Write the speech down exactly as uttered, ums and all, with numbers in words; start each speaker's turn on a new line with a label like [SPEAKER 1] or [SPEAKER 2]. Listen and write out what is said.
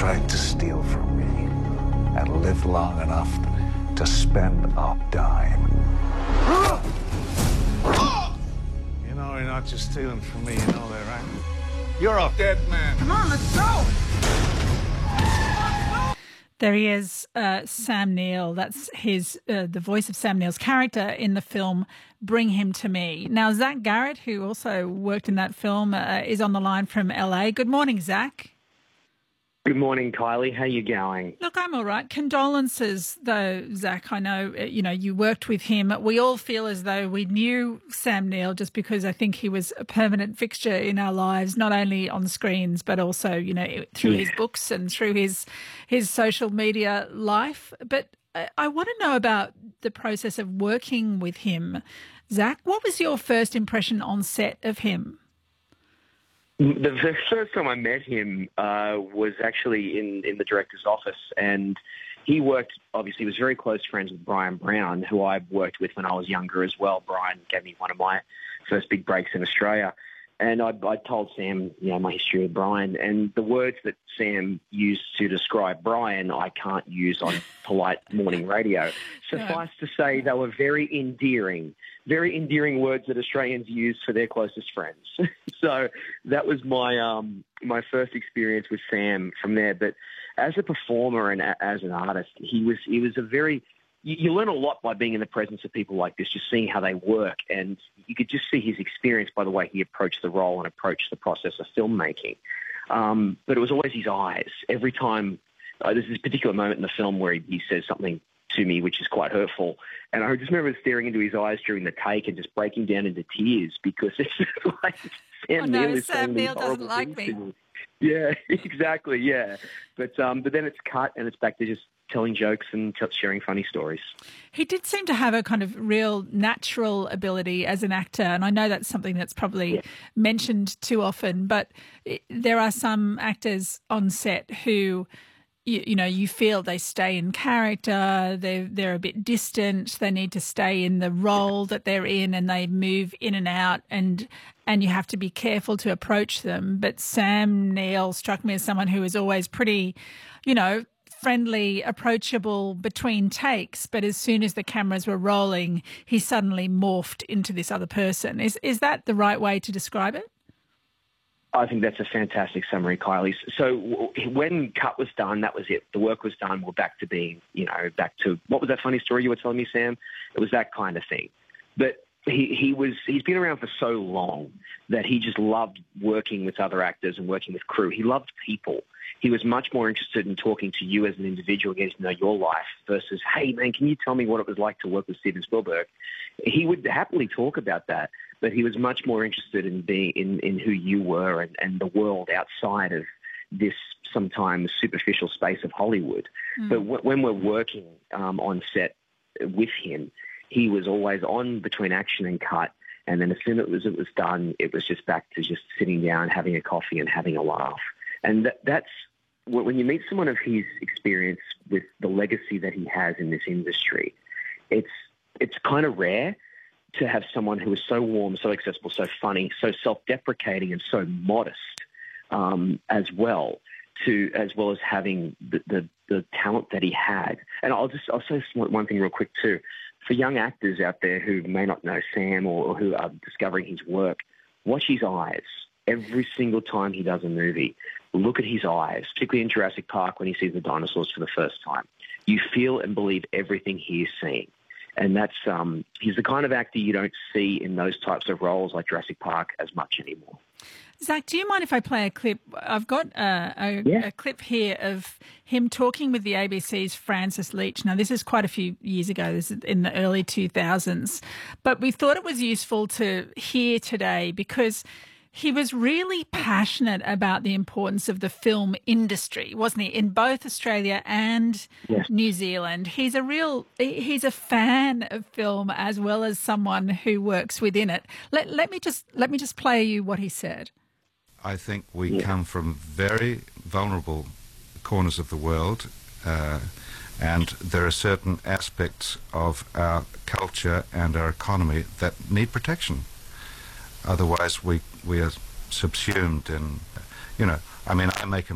[SPEAKER 1] tried to steal from me and live long enough to spend a dime. You know, you're not just stealing from me, you know that, right? You're a dead man. Come on, let's go!
[SPEAKER 2] There he is, uh, Sam Neill. That's his, uh, the voice of Sam Neill's character in the film Bring Him to Me. Now, Zach Garrett, who also worked in that film, uh, is on the line from L A. Good morning, Zach.
[SPEAKER 3] Good morning, Kylie. How you going?
[SPEAKER 2] Look, I'm all right. Condolences, though, Zach. I know, uh, you know, you worked with him. We all feel as though we knew Sam Neill just because I think he was a permanent fixture in our lives, not only on screens, but also, you know, through his books and through his his social media life. But I, I want to know about the process of working with him. Zach, what was your first impression on set of him?
[SPEAKER 3] The, the first time I met him uh, was actually in, in the director's office, and he worked, obviously, was very close friends with Brian Brown, who I worked with when I was younger as well. Brian gave me one of my first big breaks in Australia. And I, I told Sam, you know, my history with Brian, and the words that Sam used to describe Brian, I can't use on polite morning radio. Suffice to say, they were very endearing, very endearing words that Australians use for their closest friends. So that was my um, my first experience with Sam from there. But as a performer and a, as an artist, he was he was a very You, you learn a lot by being in the presence of people like this, just seeing how they work. And you could just see his experience by the way he approached the role and approached the process of filmmaking. Um, but it was always his eyes. Every time, uh, there's this particular moment in the film where he, he says something to me which is quite hurtful. And I just remember staring into his eyes during the take and just breaking down into tears because it's just like Sam
[SPEAKER 2] oh, no,
[SPEAKER 3] Neill is
[SPEAKER 2] Sam Neill doesn't
[SPEAKER 3] horrible
[SPEAKER 2] like
[SPEAKER 3] things
[SPEAKER 2] me.
[SPEAKER 3] to me. Yeah, exactly, yeah. But, um, but then it's cut and it's back to just telling jokes and t- sharing funny stories.
[SPEAKER 2] He did seem to have a kind of real natural ability as an actor, and I know that's something that's probably yeah. mentioned too often, but it, there are some actors on set who, you, you know, you feel they stay in character, they're, they're a bit distant, they need to stay in the role that they're in and they move in and out, and and you have to be careful to approach them. But Sam Neill struck me as someone who was always pretty, you know, friendly, approachable between takes, but as soon as the cameras were rolling, he suddenly morphed into this other person. Is is that the right way to describe it?
[SPEAKER 3] I think that's a fantastic summary, Kylie. So when cut was done, that was it. The work was done. We're back to being, you know, back to, what was that funny story you were telling me, Sam? It was that kind of thing. But he, he was, he's been around for so long that he just loved working with other actors and working with crew. He loved people. He was much more interested in talking to you as an individual, getting to know your life versus, hey, man, can you tell me what it was like to work with Steven Spielberg? He would happily talk about that, but he was much more interested in being in, in who you were and, and the world outside of this sometimes superficial space of Hollywood. Mm. But w- when we're working um, on set with him, he was always on between action and cut. And then as soon as it was, it was done, it was just back to just sitting down, having a coffee and having a laugh. And that, that's when you meet someone of his experience with the legacy that he has in this industry, it's it's kind of rare to have someone who is so warm, so accessible, so funny, so self-deprecating and so modest um, as well, to as well as having the, the, the talent that he had. And I'll just I'll say one thing real quick too. For young actors out there who may not know Sam or, or who are discovering his work, watch his eyes. Every single time he does a movie, look at his eyes, particularly in Jurassic Park when he sees the dinosaurs for the first time. You feel and believe everything he is seeing. And that's um, he's the kind of actor you don't see in those types of roles like Jurassic Park as much anymore.
[SPEAKER 2] Zach, do you mind if I play a clip? I've got a, a,
[SPEAKER 3] yeah.
[SPEAKER 2] a clip here of him talking with the A B C's Francis Leach. Now, this is quite a few years ago. This is in the early two thousands. But we thought it was useful to hear today because he was really passionate about the importance of the film industry, wasn't he, in both Australia and
[SPEAKER 3] yes.
[SPEAKER 2] New Zealand. He's a real, he's a fan of film as well as someone who works within it. Let, let me just let me just play you what he said.
[SPEAKER 4] I think we yeah. come from very vulnerable corners of the world, uh, and there are certain aspects of our culture and our economy that need protection. Otherwise, we we are subsumed in, you know, I mean, I make a